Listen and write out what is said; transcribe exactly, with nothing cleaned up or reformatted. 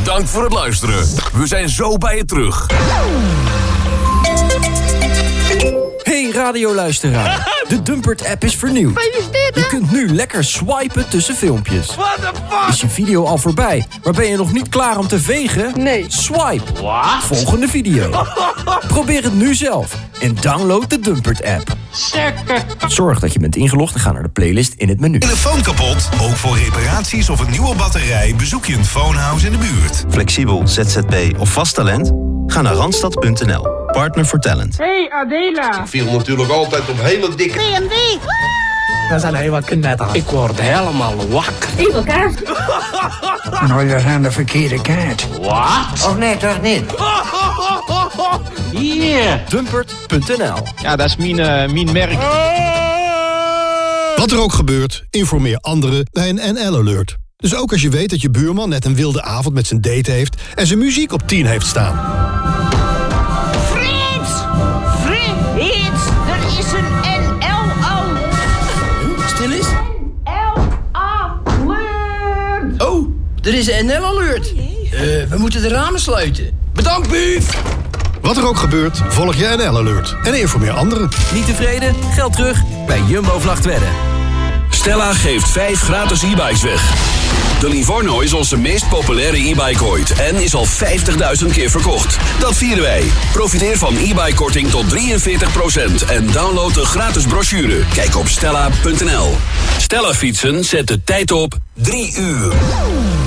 Bedankt voor het luisteren. We zijn zo bij je terug. Hey radioluisteraar, de Dumpert-app is vernieuwd. Je kunt nu lekker swipen tussen filmpjes. What the fuck? Is je video al voorbij, maar ben je nog niet klaar om te vegen? Nee. Swipe. What? Volgende video. Probeer het nu zelf en download de Dumpert-app. Zeker. Zorg dat je bent ingelogd en ga naar de playlist in het menu. Telefoon kapot? Ook voor reparaties of een nieuwe batterij bezoek je een phonehouse in de buurt. Flexibel, Z Z P of vast talent? Ga naar randstad punt n l. Partner voor talent. Hey Adela. Ik viel natuurlijk altijd op hele dikke... B M W. Dat zijn helemaal knetter. Ik word helemaal wakker. Even kaart. Nou, dat aan de verkeerde kaart. Wat? Of nee, toch niet? Yeah. Dumpert punt n l. Ja, dat is mijn, uh, mijn merk. Wat er ook gebeurt, informeer anderen bij een N L-alert. Dus ook als je weet dat je buurman net een wilde avond met zijn date heeft... en zijn muziek op tien heeft staan. Frits! Frits! Er is een N L-alert. Stil is. L-alert. Oh, er is een N L-alert. Uh, we moeten de ramen sluiten. Bedankt, Bief. Wat er ook gebeurt, volg je N L-alert. En informeer anderen. Niet tevreden? Geld terug bij Jumbo Vlachtwedden. Stella geeft vijf gratis e-bikes weg. De Livorno is onze meest populaire e-bike ooit en is al vijftigduizend keer verkocht. Dat vieren wij. Profiteer van e-bike-korting tot drieënveertig procent en download de gratis brochure. Kijk op stella punt n l. Stella fietsen zet de tijd op drie uur.